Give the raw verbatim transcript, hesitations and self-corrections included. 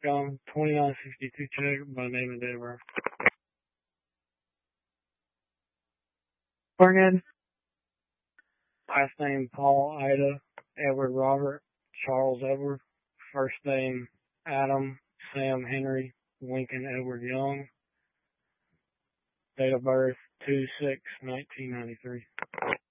com. twenty-nine sixty-two check by name of Deborah. Morgan. Last name Paul, Ida, Edward, Robert, Charles, Edward. First name Adam, Sam, Henry, Lincoln, Edward, Young. Date of birth two six nineteen ninety-three.